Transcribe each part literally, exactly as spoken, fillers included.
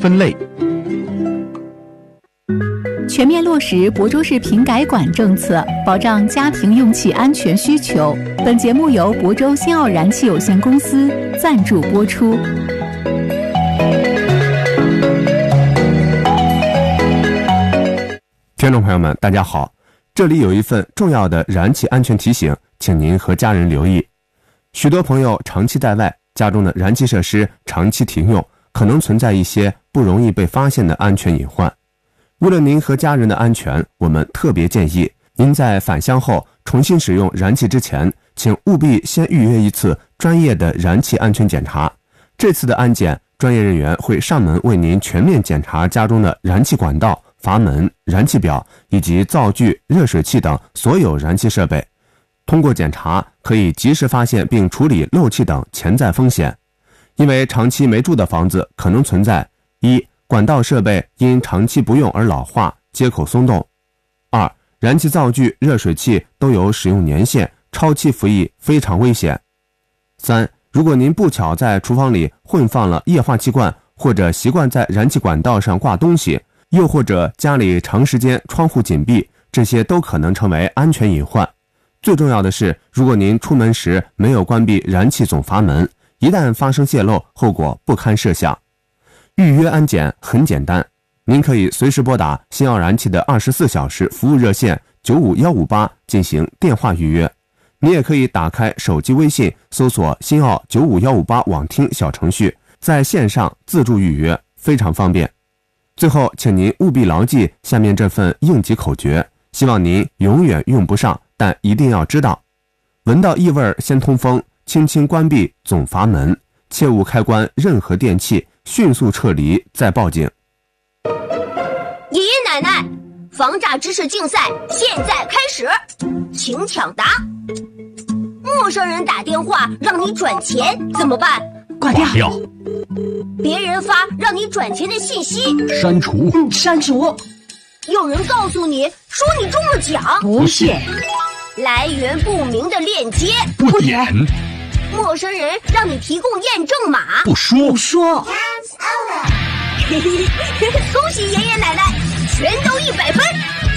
分类。 全面落实亳州市瓶改管政策，保障家庭用气安全需求。本节目由亳州新奥燃气有限公司赞助播出。 听众朋友们，大家好，这里有一份重要的燃气安全提醒，请您和家人留意。许多朋友长期在外，家中的燃气设施长期停用，可能存在一些不容易被发现的安全隐患。为了您和家人的安全，我们特别建议您在返乡后重新使用燃气之前，请务必先预约一次专业的燃气安全检查。这次的安检，专业人员会上门为您全面检查家中的燃气管道、阀门、燃气表以及灶具、热水器等所有燃气设备。通过检查，可以及时发现并处理漏气等潜在风险。因为长期没住的房子可能存在：一、管道设备因长期不用而老化，接口松动；二、燃气灶具、热水器都有使用年限，超期服役非常危险；三、如果您不巧在厨房里混放了液化气罐，或者习惯在燃气管道上挂东西，又或者家里长时间窗户紧闭，这些都可能成为安全隐患。最重要的是，如果您出门时没有关闭燃气总阀门，一旦发生泄漏，后果不堪设想。预约安检很简单，您可以随时拨打新奥燃气的二十四小时服务热线九五一五八进行电话预约。你也可以打开手机微信，搜索新奥九五一五八网听小程序，在线上自助预约，非常方便。最后，请您务必牢记下面这份应急口诀，希望您永远用不上，但一定要知道：闻到异味先通风，轻轻关闭总阀门，切勿开关任何电器，迅速撤离再报警。 爷爷奶奶，防诈知识竞赛现在开始，请抢答。陌生人打电话让你转钱怎么办？ 挂掉。掉别人发让你转钱的信息， 删除。 嗯，删除。 有人告诉你说你中了奖， 不信。 来源不明的链接， 不点。 陌生人让你提供验证码， 不说。 不说。 恭喜爷爷奶奶，全都一百分。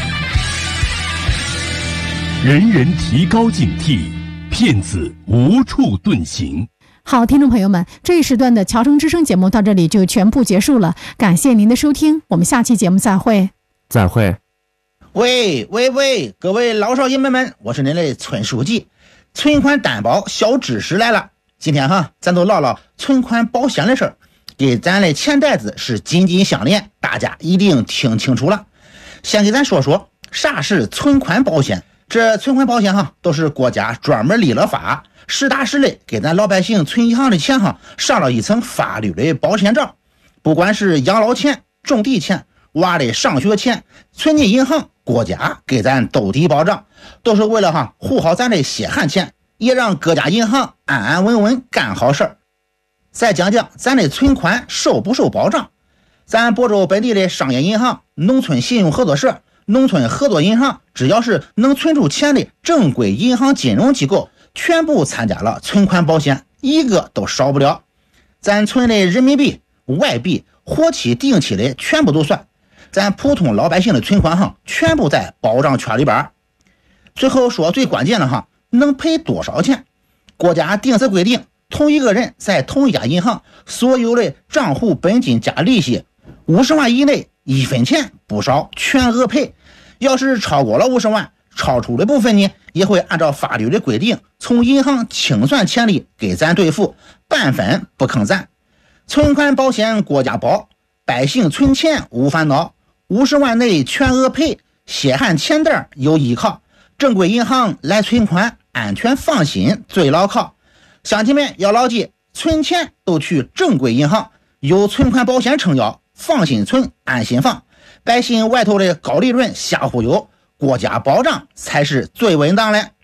人人提高警惕，骗子无处遁形。 好，听众朋友们，这一时段的侨城之声节目到这里就全部结束了，感谢您的收听，我们下期节目再会。 再会。 喂喂喂，各位老少爷们们，我是您的村书记。存款担保小知识来了，今天哈，咱都唠唠存款保险的事儿，给咱的钱袋子是紧紧相连，大家一定听清楚了。先给咱说说啥是存款保险。这存款保险哈，都是国家专门立了法，实打实的给咱老百姓存银行的钱哈，上了一层法律的保险罩。不管是养老钱、种地钱、娃的上学钱，存进银行，国家给咱兜底保障，都是为了哈护好咱的血汗钱，也让各家银行安安稳稳干好事儿。再讲讲咱的存款受不受保障。咱亳州本地的商业银行、农村信用合作社、农村合作银行，只要是能存出钱的正规银行金融机构，全部参加了存款保险，一个都少不了。咱存的人民币、外币、活期、定期的全部都算。咱普通老百姓的存款哈，全部在保障圈里边。最后说最关键的哈，能赔多少钱？国家定死规定，同一个人在同一家银行所有的账户本金加利息五十万以内，一分钱不少，全额赔。要是超过了五十万，超出的部分呢，也会按照法律的规定，从银行清算钱利给咱兑付，半分不坑咱。存款保险国家保，百姓存钱无烦恼，五十万内全额赔，血汗钱袋有依靠，正规银行来存款，安全放心最牢靠。乡亲们要牢记，存钱都去正规银行，有存款保险撑腰，放心存，安心放。百姓外头的高利润瞎忽悠，国家保障才是最稳当的。